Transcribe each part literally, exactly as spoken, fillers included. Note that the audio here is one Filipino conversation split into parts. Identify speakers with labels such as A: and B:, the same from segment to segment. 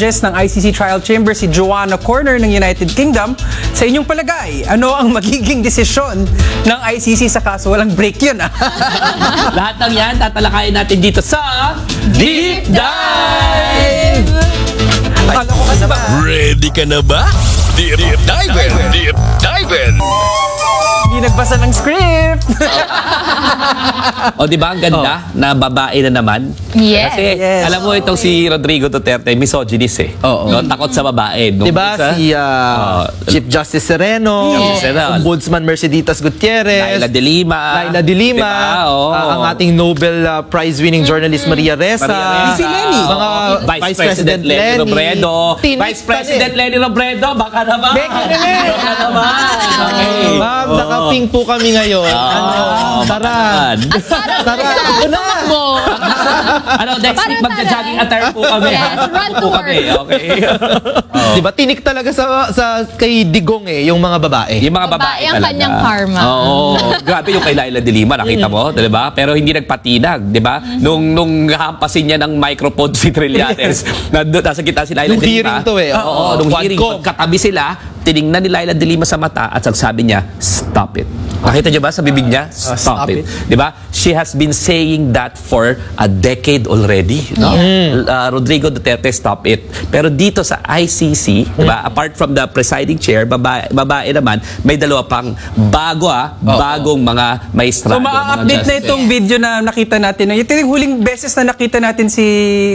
A: judges ng I C C Trial Chamber si Joanna Corner ng United Kingdom. Sa inyong palagay, ano ang magiging desisyon ng I C C sa kaso? Walang break yun, ah.
B: Lahat ng yan, tatalakayin natin dito sa Deep Dive!
A: Akala ko kasi ba?
C: Ready ka na ba? Deep, Deep Dive! Deep Dive!
A: Hindi nagbasa ng script.
B: O di ba ang ganda na babae na naman?
D: Yes.
B: Kasi
A: Yes.
B: alam mo itong si Rodrigo Duterte, misogynist eh.
E: Oo.
B: No, takot sa babae. Nung
E: Diba
B: isa,
E: si uh,
B: Oo.
E: Chief Justice Sereno,
B: Justice Sereno.
E: Ombudsman Merceditas Gutierrez,
B: Laila de Lima.
E: Laila de Lima,
B: Diba? Oo.
E: uh, ang ating Nobel uh, Prize-winning journalist Maria Ressa,
B: Maria Ressa.
A: Si Lenny.
E: mga
B: Vice, President Lenny Robredo.
E: Tinik
B: Vice President Lenny Robredo, baka naman.
E: Beke naman.
B: Baka naman. Okay.
E: Ma'am, nakaping po kami ngayon. ano, tara. Tara, ako na.
D: Mo.
B: Ano, next week
D: Parang
B: magja-jogging
D: tara.
B: attire po kami.
D: Yes,
B: ha?
D: run
B: po
D: to
B: kami. Okay.
E: Diba, tinik talaga sa, sa kay Digong eh, yung mga babae.
B: Yung mga babae,
D: Babae ang
B: talaga.
D: kanyang karma.
B: Oo. Grabe yung kay Laila de Lima, nakita mo, di ba? Pero hindi nagpatinag, di ba? Nung nung hampasin niya ng microphone si Trillanes, nandun, nasa kita si Laila
E: Nung
B: de Lima.
E: hearing to eh.
B: Oo,
E: Oo,
B: nung hearing.
E: Quadcom.
B: Pagkatabi sila, tinignan ni Laila de Lima sa mata at sabi niya, stop it. Nakita niyo ba sa bibig niya? Stop,
E: stop
B: it.
E: it.
B: Di ba? She has been saying that for a decade already. No? Uh, Rodrigo Duterte, stop it. Pero dito sa I C C, di ba? Apart from the presiding chair, babae, babae naman, may dalawa pang bago ah, bagong mga maestrado.
A: So, ma-update na itong video na nakita natin. Ito yung huling beses na nakita natin si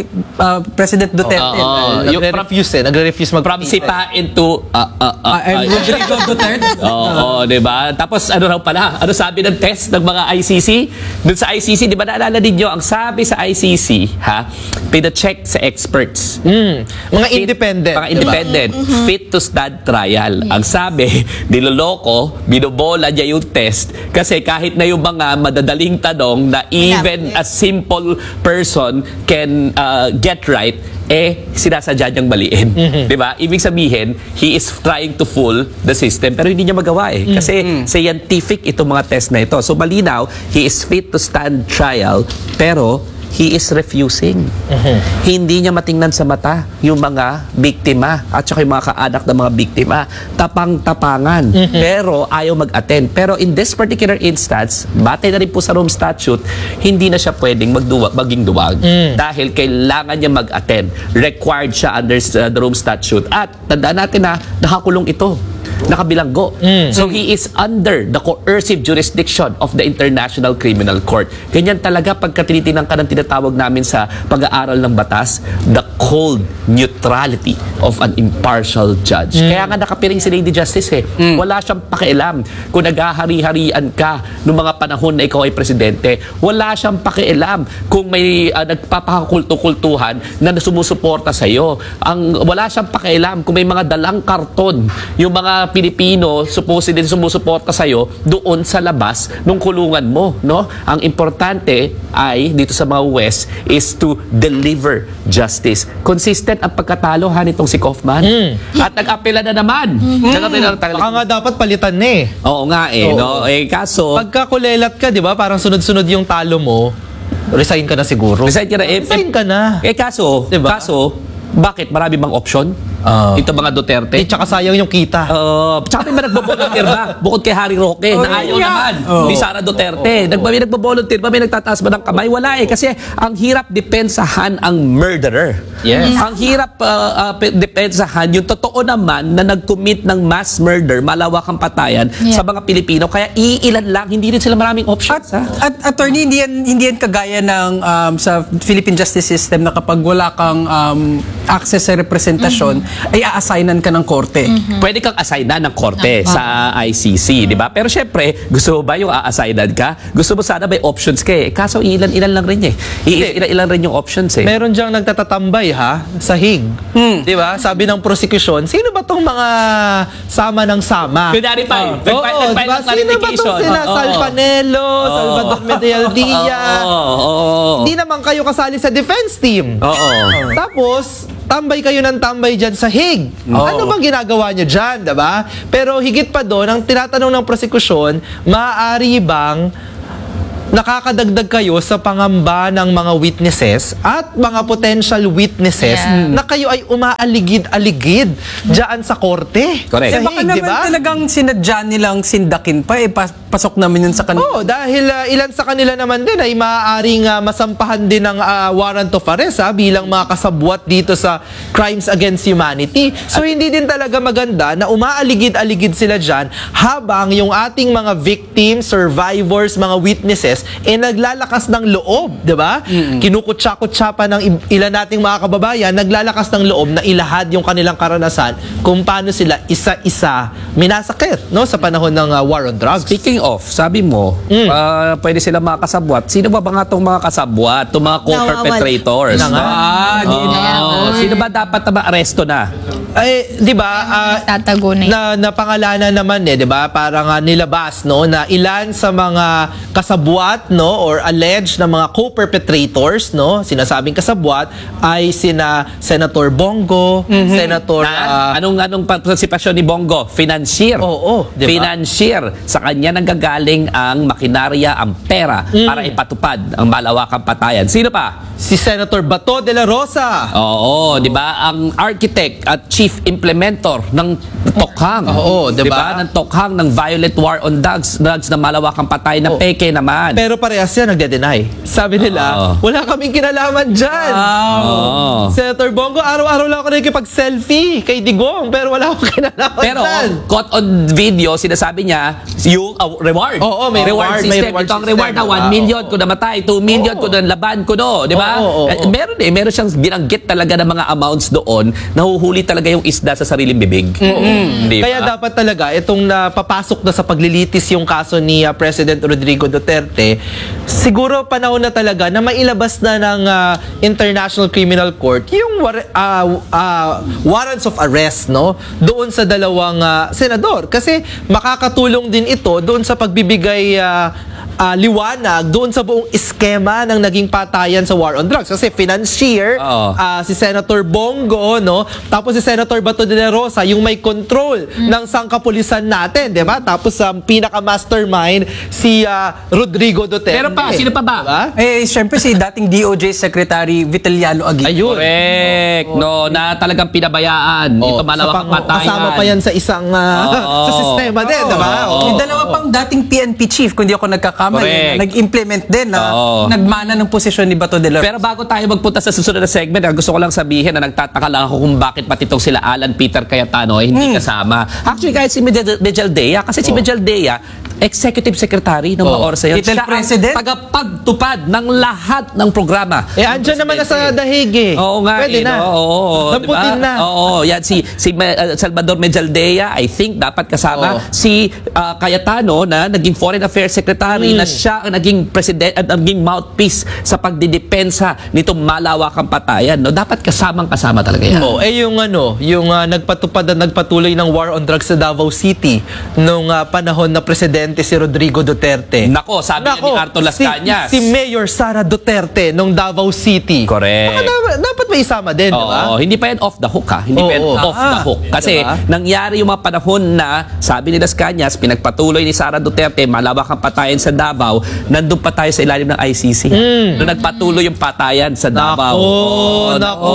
A: uh, President Duterte.
B: Oo.
E: Yung
B: Yung from,
E: nagre-refuse eh, nagre-refuse mag
B: from sipain to uh, uh, uh,
A: Uh, and
B: uh,
A: Rodrigo Duterte.
B: Oo, di ba? Tapos ano raw pala? Ano sabi ng test ng mga I C C? Doon sa I C C, di ba naalala ninyo, ang sabi sa I C C, ha? Pina-check sa experts.
E: Mm, mga
B: Fit-
E: independent.
B: Mga
E: diba?
B: independent. Fit to stand trial. Ang sabi, niloloko, binobola niya yung test kasi kahit na yung mga madadaling tanong na even a simple person can uh, get right, eh, sinasadya niyang maliin. Di ba? Ibig sabihin, he is trying to fool the system pero hindi niya magawa eh. Kasi scientific itong mga test na ito. So malinaw, he is fit to stand trial pero he is refusing. Hindi niya matingnan sa mata yung mga biktima at saka yung mga kaanak ng mga biktima. Tapang-tapangan. Pero ayaw mag-attend. Pero in this particular instance, batay na rin po sa Rome Statute, hindi na siya pwedeng magduwag, maging duwag. Dahil kailangan niya mag-attend. Required siya under uh, the Rome Statute. At tandaan natin na nakakulong ito. Nakabilanggo. So he is under the coercive jurisdiction of the International Criminal Court. Ganyan talaga pagka tinitingnan ka ng tinatawag namin sa pag-aaral ng batas, the cold neutrality of an impartial judge. Kaya nga nakapiring si Lady Justice eh. Wala siyang pakialam kung naghahari-harian ka noong mga panahon na ikaw ay presidente. Wala siyang pakialam kung may uh, nagpapakakulto-kultuhan na sumusuporta sa iyo. Ang wala siyang pakialam kung may mga dalang karton yung mga Pilipino supposedly sumusuporta sa iyo doon sa labas ng kulungan mo, no? Ang importante ay dito sa mga West is to deliver justice. Consistent ang pagkatalo ha nitong si Kaufman. At nag-apela na naman. Nag-apela na talaga.
E: Baka nga dapat palitan na eh.
B: Oo nga eh,
E: Oo.
B: no? Eh kaso
E: Pagka kulelat ka, di ba? Parang sunod-sunod yung talo mo, resign ka na siguro.
B: resign ka na eh,
E: Resign ka na.
B: eh kaso,
E: Diba?
B: kaso bakit marami bang option?
E: Ah.
B: Ito mga Duterte.
E: Eh, tsaka sayang yung kita.
B: Uh, tsaka may nagbo-volunteer ba? Bukod kay Harry Roque,
A: Oh,
B: na ayaw
A: yeah.
B: naman
A: Oh.
B: ni Sara Duterte. Nag, may nagbo-volunteer ba? May nagtataas ba ng kamay? Wala eh. Kasi ang hirap depensahan ang murderer.
E: Yes.
B: Ang hirap uh, uh, pe- depensahan yung totoo naman na nag-commit ng mass murder, malawakang patayan
D: Yeah.
B: sa mga Pilipino. Kaya iilan lang, hindi rin sila maraming
A: At,
B: options. ha?
A: at attorney, hindi yan, hindi yan kagaya ng um, sa Philippine Justice System na kapag wala kang um, access sa representasyon, ay a-assignan ka ng korte.
B: Pwede kang assignan ng korte sa I C C, di ba? Pero syempre, gusto mo ba yung a-assignan ka? Gusto mo sana may options ka eh. Kaso ilan-ilan lang rin eh. I- Ilan-ilan rin yung options eh.
E: Meron diyang nagtatatambay ha, sa Hig. Di ba? Sabi ng prosecution, sino ba tong mga sama ng sama?
B: Pinarify.
E: Oo,
B: Nagpa- nagpa-
E: diba?
B: ng
E: Sino ba
B: clarification.
E: tong sina
B: Oo.
E: Sal Panelo, Salvador Medialdilla?
B: Oo, oo.
E: Hindi naman kayo kasali sa defense team.
B: Oo.
E: Tapos, tambay kayo ng tambay dyan sa Hague. Ano bang ginagawa nyo dyan, diba? Pero higit pa doon, ang tinatanong ng prosecution, maaari bang nakakadagdag kayo sa pangamba ng mga witnesses at mga potential witnesses
D: Yeah.
E: na kayo ay umaaligid-aligid dyan sa korte.
B: Correct.
E: Sa
A: Eh, baka
E: hig,
A: naman
E: di ba?
A: talagang sinadya nilang sindakin pa, eh, pas- pasok naman yun sa kanila.
E: Oo, dahil ah, ilan sa kanila naman din ay maaaring ah, masampahan din ng ah, warrant of arrest ah, bilang mga kasabwat dito sa crimes against humanity. So hindi din talaga maganda na umaaligid-aligid sila dyan habang yung ating mga victims, survivors, mga witnesses eh naglalakas ng loob, di ba? Kinukutsa-kutsa pa ng i- ilan nating mga kababayan, naglalakas ng loob na ilahad yung kanilang karanasan kung paano sila isa-isa minasakit no sa panahon ng ah, war on drugs.
B: Speaking of, sabi mo,
E: Mm.
B: ah, pwede sila mga kasabwat. Sino ba ba nga itong mga kasabwat? Itong mga co-perpetrators?
E: Yun na nga.
A: Ah, di
B: Oo.
A: na.
B: Sino ba dapat na ma-aresto na?
E: Ay, 'di ba? ah,
D: Tatago na yun.
E: na napangalanan naman eh, 'di ba? Parang ah, nilabas no na ilan sa mga kasabwat no or alleged na mga co-perpetrators no, sinasabing kasabwat ay sina Senator Bongo, Senator
B: Na,
E: ah,
B: anong anong partisipasyon ni Bongo? Financier.
E: Oo, di ba?
B: Financier. Sa kanya nanggagaling ang makinarya, ang pera
E: Mm.
B: para ipatupad ang malawakang patayan. Sino pa?
E: si Senator Bato de la Rosa.
B: Oo, 'di ba? Ang architect at chief implementor ng Tokhang.
E: Oo, 'di ba?
B: Ng Tokhang ng violent war on drugs, drugs na malawakang patay na
E: Oo.
B: peke naman.
E: Pero parehas yan nagde-deny. Sabi nila,
B: Oo.
E: wala kaming kinalaman dyan.
B: Oo.
E: Senator Bongo, araw-araw lang ako nakikipag-selfie kay Digong, pero wala akong kinalaman
B: Pero
E: dyan.
B: caught on video, sinasabi niya yung uh, reward.
E: Oo, may reward, may
B: system.
E: reward
B: Ito ang
E: system,
B: reward na
E: diba?
B: one million
E: Oo.
B: ko namatay, two million
E: Oo.
B: ko na laban ko no, di ba?
E: Oo, oo,
B: Eh,
E: oo.
B: meron eh, meron siyang binanggit talaga ng mga amounts doon, nahuhuli talaga yung isda sa sariling bibig. Di ba?
E: Kaya dapat talaga itong napapasok na sa paglilitis yung kaso ni ah, President Rodrigo Duterte, siguro panahon na talaga na mailabas na ng ah, International Criminal Court yung war- ah, ah, warrants of arrest no doon sa dalawang ah, senador kasi makakatulong din ito doon sa pagbibigay ah, ah, liwanag doon sa buong eskema ng naging patayan sa war on drugs kasi financier
B: Oo.
E: ah, si Senator Bongo no tapos si Senator Bato de la Rosa yung may control ng sangkapulisan natin, 'di ba? Tapos ang pinaka-mastermind si ah, Rodrigo Duterte.
B: Meron pa, sino pa ba?
E: Diba?
A: Eh, syempre si dating D O J Secretary Vitaliano Aguirre.
E: Ayun.
B: Correct. No, na talagang pinabayaan.
E: Oh,
B: Ito malawak
E: sa
B: ang
E: pang-
B: patayan.
E: kasama pa yan sa isang ah,
B: Oo.
E: sa sistema din,
A: Oo.
E: 'di ba?
B: Oo.
E: Oo.
A: Yung dalawa pang dating P N P chief, kung di ako nagkakamali,
B: Correct.
A: na nag-implement din na
B: Oo.
A: nagmana ng posisyon ni Bato de la Rosa.
B: Pero bago tayo magpunta sa susunod na segment, ah, gusto ko lang sabihin na nagtataka lang ako kung bakit pati itong sila Alan Peter Cayetano ay hindi kasama. Actually, kahit si Medel Medel Dea, kasi si Medel Dea, Executive Secretary ng mga
E: Oh.
B: oras na yun.
A: Title
B: Siya ang
A: President?
B: tagapagtupad ng lahat ng programa.
E: Eh andyan naman na sa dahig eh.
B: Oo nga.
E: Pwede
B: eh,
E: na.
B: no? Oo, oo,
E: Damputin
B: diba?
E: na.
B: Oo, yan si si Ma- uh, Salvador Mejaldea, I think dapat kasama
E: Oo.
B: si uh, Cayetano na naging Foreign Affairs Secretary
E: Hmm.
B: na siya ang naging president at naging mouthpiece sa pagdidepensa nitong malawakang patayan, no? Dapat kasamang-kasama talaga yan.
E: Oh, eh yung ano, yung ah, nagpatupad at nagpatuloy ng war on drugs sa Davao City nung ah, panahon na presidente si Rodrigo Duterte.
B: Nako, sabi niya ni Arthur Las
E: si-
B: Cañas.
E: Si, Mayor Sara Duterte nung Davao City.
B: Correct.
E: Baka dapat, dapat may isama din, di ba?
B: Oo, hindi pa yan off the hook ha. Hindi
E: Oo,
B: pa yan
E: oo.
B: off the
A: Ah,
B: hook. Kasi
E: diba?
B: nangyari yung mga panahon na sabi ni Las Cañas, pinagpatuloy ni Sara Duterte, malawak ang patayan sa Davao, nandun pa tayo sa ilalim ng I C C. Doon nagpatuloy yung patayan sa Davao.
E: Nako,
B: Oo,
E: nako.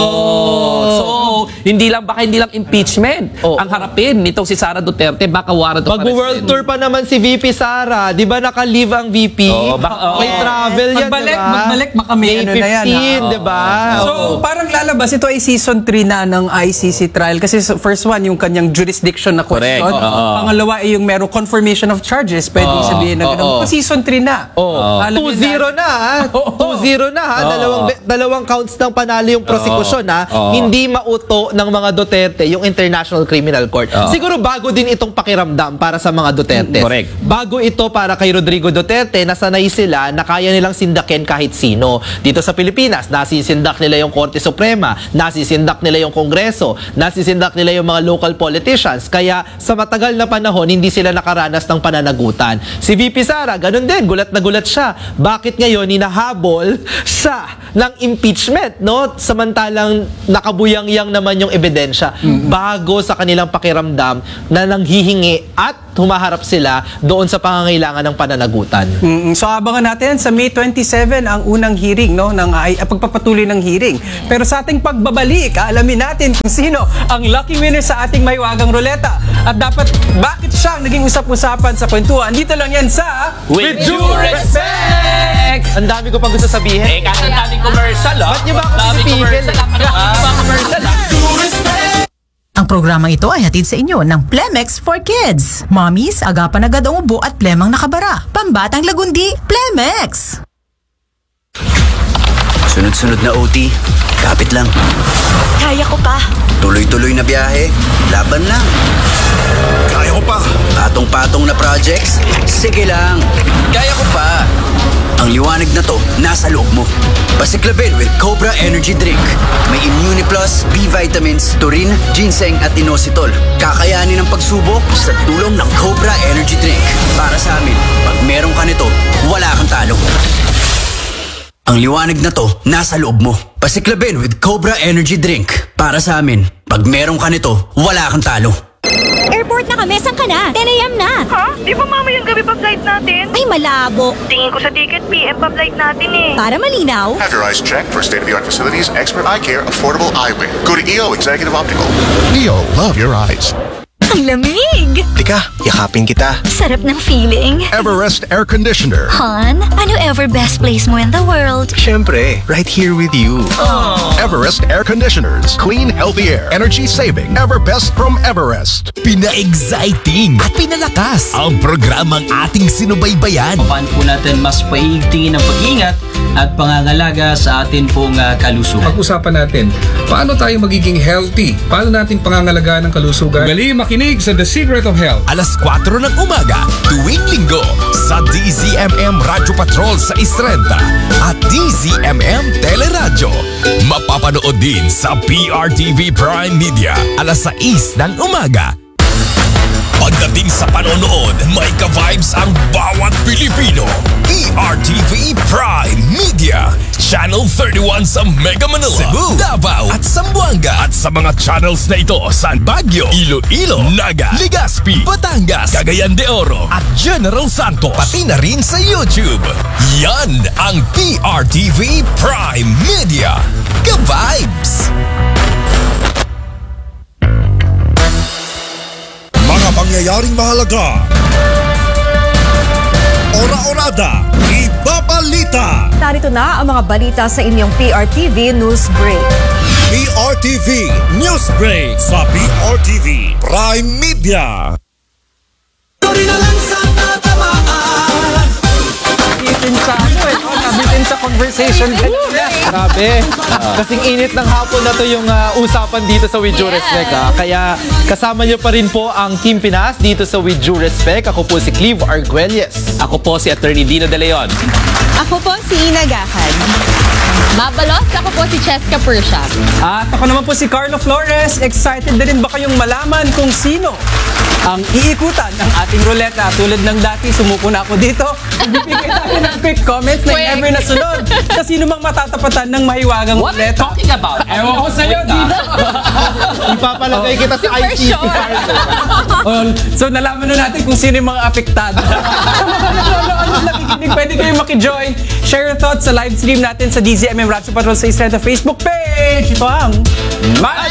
B: oo. So, hindi lang, baka hindi lang impeachment
E: Oo.
B: ang harapin nitong si Sara Duterte, baka warrant of arrest
E: Mag-world
B: din.
E: tour pa naman si V P Sara. Di ba naka-leave ang V P?
B: Oo, bak- oo.
E: May travel yan,
A: Magbalik,
E: di ba?
A: magbalik, baka may ano na yan,
E: fifteen,
A: ha?
E: di ba?
A: So,
E: Oo.
A: parang lalabas, ito ay season three na ng I C C trial. Kasi so, first one, yung kanyang jurisdiction na question.
B: Correct, oo.
A: Pangalawa ay yung merong confirmation of charges. Pwede
B: Oo,
A: sabihin na gano'n.
E: oo.
A: So, season three na.
E: Oh,
A: Alam niyo
E: two zero na, ha?
A: Oo.
E: two zero na, ha?
B: Oo.
E: Dalawang, be- dalawang counts ng panalo yung prosecution, ha?
B: Oo.
E: Hindi mauto ng mga Duterte yung International Criminal Court.
B: Oo.
E: Siguro bago din itong pakiramdam para sa mga Duterte.
B: Correct.
E: Bago ito para kay Rodrigo Duterte, nasanay sila na kaya nilang sindakin kahit sino. Dito sa Pilipinas, nasisindak nila yung Korte Suprema, nasisindak nila yung Kongreso, nasisindak nila yung mga local politicians. Kaya sa matagal na panahon, hindi sila nakaranas ng pananagutan. Si V P Sara, ganun din, gulat na gulat siya. Bakit ngayon hinahabol siya ng impeachment, no? Samantalang nakabuyang-yang naman yung ebidensya bago sa kanilang pakiramdam na nanghihingi at humaharap sila doon sa pangangailangan ng pananagutan.
A: Mm, so abangan natin sa May twenty-seven ang unang hearing, no, ng ay, ah, pagpapatuloy ng hearing. Pero sa ating pagbabalik, alamin natin kung sino ang lucky winner sa ating mahiwagang ruleta. At dapat bakit siya ang naging usap-usapan sa kwentuhan. Dito lang yan sa
B: With due respect!
E: Ang dami ko pang gusto sabihin.
B: Eh, kasi ang daming commercial, oh.
E: Ba't niyo ba ako
B: Daming
E: pipigil?
B: commercial, ah. Ano ba commercial, ah?
D: Ang programang ito ay hatid sa inyo ng Plemex for Kids. Mommies, agapan agad ang ubo at plemang nakabara. Pambatang lagundi, Plemex!
F: Sunod-sunod na O T, kapit lang.
G: Kaya ko pa.
F: Tuloy-tuloy na biyahe, laban lang.
C: Kaya ko pa.
F: Patong-patong na projects, sige lang. Kaya ko pa. Ang liwanag na to, nasa loob mo. Pasiklabin with Cobra Energy Drink. May Immune Plus, B vitamins, taurine, ginseng at inositol. Kakayanin ang pagsubok sa tulong ng Cobra Energy Drink. Para sa amin, pag meron ka nito, wala kang talo. Ang liwanag na to, nasa loob mo. Pasiklabin with Cobra Energy Drink. Para sa amin, pag meron ka nito, wala kang talo.
G: Airport na kami. Saan ka na? ten a.m. na.
H: Ha? Di ba mamayang gabi pa flight natin?
G: Ay, malabo.
H: Tingin ko sa ticket, P M pa flight natin eh.
G: Para malinaw.
I: Have your eyes checked for state-of-the-art facilities, expert eye care, affordable eyewear. Go to E O Executive Optical. E O, love your eyes.
G: Ang lamig.
C: Tika, yakapin kita.
G: Sarap ng feeling.
I: Everest Air Conditioner.
G: Han, ano ever best place mo in the world?
C: Siyempre, right here with you.
I: Everest Air Conditioners. Clean, healthy air. Energy saving. Ever best from Everest.
C: Pina-exciting at pinalakas ang programang ating sinubaybayan.
J: Paano po natin mas paigtingin ang pag-ingat at pangangalaga sa atin pong uh, kalusugan.
K: Pag-usapan natin, paano tayo magiging healthy? Paano natin pangangalagaan ang kalusugan? Gali makinig sa The Secret of Health.
C: Alas kwatro ng umaga, tuwing linggo, sa D Z M M Radio Patrol sa Istrenta at D Z M M Teleradyo. Mapapanood din sa P R T V Prime Media, alas sais ng umaga. Pagdating sa panonood, may ka-vibes ang bawat Pilipino. P R T V Prime Media, Channel thirty-one sa Mega Manila, Cebu, Davao at Zamboanga. At sa mga channels na ito sa Baguio, Iloilo, Naga, Legazpi, Batangas, Cagayan de Oro at General Santos. Pati na rin sa YouTube. Yan ang P R T V Prime Media. Ka-vibes!
L: Mga pangyayaring mahalaga. Ora-orada, ibabalita.
M: Narito na ang mga balita sa inyong P R T V News Break.
L: P R T V News Break sa P R T V Prime Media.
A: Nabitin sa ano eh, no? Nabitin sa conversation.
E: Grabe. Kasing init ng hapon na to yung uh, usapan dito sa With Due Respect. Ah. Kaya kasama niyo pa rin po ang Team Pinas dito sa With Due Respect. Ako po si Cleve Arguelles.
B: Ako po si Attorney Dino De Leon.
M: Ako po si Ina Gahan.
N: Mabalos, ako po si Cheska Persha.
A: At ako naman po si Carlo Flores. Excited na rin ba kayong malaman kung sino ang iikutan ng ating ruleta? Tulad ng dati, sumuko na ako dito. Bibigay tayo ng quick comments na
N: Quick.
A: never nasunod. Kasi sino mang matatapatan ng mahiwagang
B: What are you
A: ruleta.
B: talking about?
A: Ewan ko sa'yo,
B: Wait, ah.
A: dito.
E: Ipapalagay kita sa I C C.
A: Oh, so nalaman na natin kung sino yung mga apektado. Sa mga nanonood at nakikinig, pwede kayong makijoin. Share your thoughts sa live stream natin sa D Z M M Radio Patrol sa Istrenta Facebook page. Ito ang My